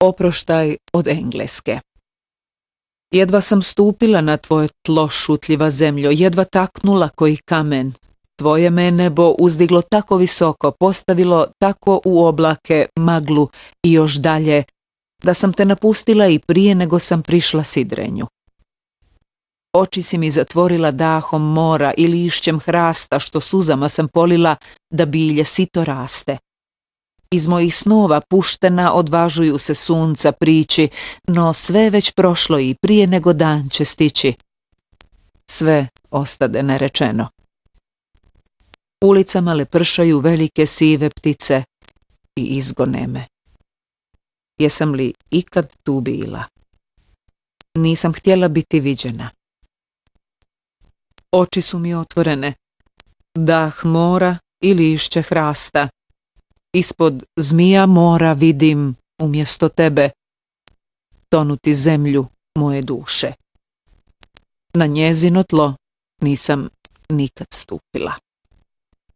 Oproštaj od Engleske. Jedva sam stupila na tvoje tlo, šutljiva zemljo, jedva taknula koji kamen. Tvoje me nebo uzdiglo tako visoko, postavilo tako u oblake, maglu i još dalje, da sam te napustila i prije nego sam prišla sidrenju. Oči si mi zatvorila dahom mora i lišćem hrasta, što suzama sam polila da bilje sito raste. Iz mojih snova puštena odvažuju se sunca priči, no sve već prošlo i prije nego dan će stići. Sve ostade nerečeno. Ulicama lepršaju velike sive ptice i izgone me. Jesam li ikad tu bila? Nisam htjela biti viđena. Oči su mi otvorene, dah mora i lišće hrasta. Ispod zmija mora vidim, umjesto tebe, tonuti zemlju moje duše. Na njezino tlo nisam nikad stupila.